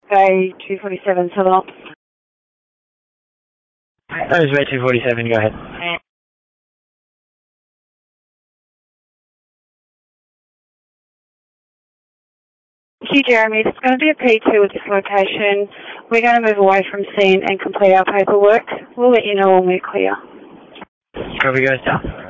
Bay 247, Southern Ops. That is Bay 247, go ahead. Thank you, Jeremy. It's going to be a P2 at this location. We're going to move away from scene and complete our paperwork. We'll let you know when we're clear. Copy, guys.